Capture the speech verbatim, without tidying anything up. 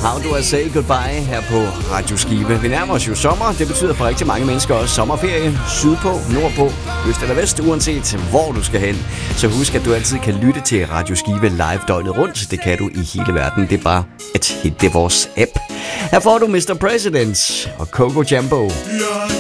How Do I Say Goodbye her på Radio Skive. Vi nærmer os jo sommer. Det betyder for rigtig mange mennesker også sommerferie. Sydpå, nordpå, øst eller vest, uanset hvor du skal hen. Så husk, at du altid kan lytte til Radio Skive live døgnet rundt. Det kan du i hele verden. Det er bare at hitte vores app. Her får du mister President og Coco Jumbo.